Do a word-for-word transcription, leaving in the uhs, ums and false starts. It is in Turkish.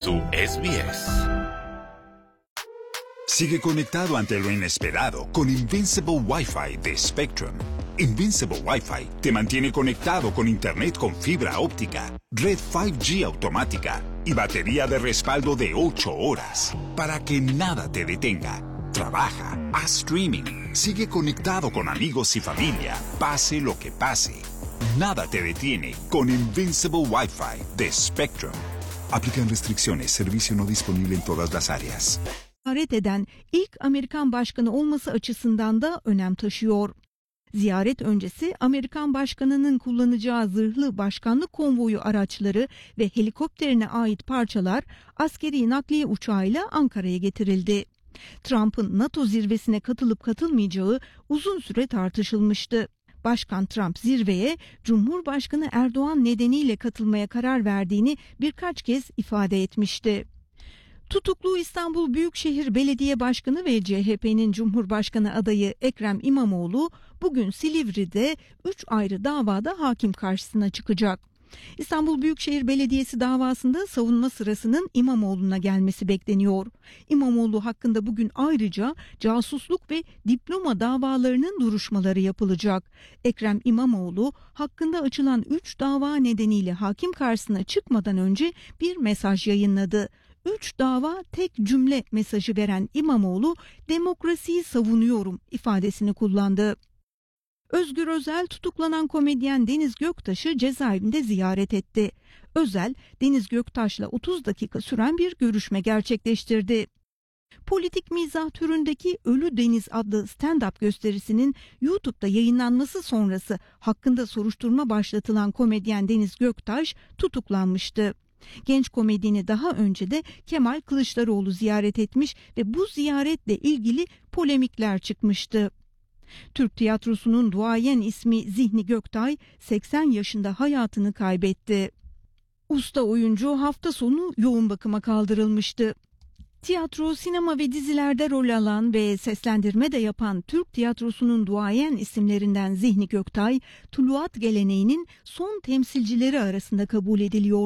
su S B S. Sigue conectado ante lo inesperado con Invincible Wi-Fi de Spectrum. Invincible Wi-Fi te mantiene conectado con internet con fibra óptica, red cinco G automática y batería de respaldo de ocho horas para que nada te detenga. Trabaja, haz streaming, sigue conectado con amigos y familia, pase lo que pase. Nada te detiene con Invincible Wi-Fi de Spectrum. Aplican restricciones, servicio no disponible en todas las áreas. Ziyaret eden ilk Amerikan başkanı olması açısından da önem taşıyor. Ziyaret öncesi Amerikan başkanının kullanacağı zırhlı başkanlık konvoyu araçları ve helikopterine ait parçalar askeri nakliye uçağıyla Ankara'ya getirildi. Trump'ın NATO zirvesine katılıp katılmayacağı uzun süre tartışılmıştı. Başkan Trump zirveye Cumhurbaşkanı Erdoğan nedeniyle katılmaya karar verdiğini birkaç kez ifade etmişti. Tutuklu İstanbul Büyükşehir Belediye Başkanı ve C H P'nin Cumhurbaşkanı adayı Ekrem İmamoğlu bugün Silivri'de üç ayrı davada hakim karşısına çıkacak. İstanbul Büyükşehir Belediyesi davasında savunma sırasının İmamoğlu'na gelmesi bekleniyor. İmamoğlu hakkında bugün ayrıca casusluk ve diploma davalarının duruşmaları yapılacak. Ekrem İmamoğlu hakkında açılan üç dava nedeniyle hakim karşısına çıkmadan önce bir mesaj yayınladı. Üç dava tek cümle mesajı veren İmamoğlu demokrasiyi savunuyorum ifadesini kullandı. Özgür Özel tutuklanan komedyen Deniz Göktaş'ı cezaevinde ziyaret etti. Özel, Deniz Göktaş'la otuz dakika süren bir görüşme gerçekleştirdi. Politik mizah türündeki Ölü Deniz adlı stand-up gösterisinin YouTube'da yayınlanması sonrası hakkında soruşturma başlatılan komedyen Deniz Göktaş tutuklanmıştı. Genç komedyeni daha önce de Kemal Kılıçdaroğlu ziyaret etmiş ve bu ziyaretle ilgili polemikler çıkmıştı. Türk tiyatrosunun duayen ismi Zihni Göktay seksen yaşında hayatını kaybetti. Usta oyuncu hafta sonu yoğun bakıma kaldırılmıştı. Tiyatro, sinema ve dizilerde rol alan ve seslendirme de yapan Türk tiyatrosunun duayen isimlerinden Zihni Göktay, Tuluat geleneğinin son temsilcileri arasında kabul ediliyor.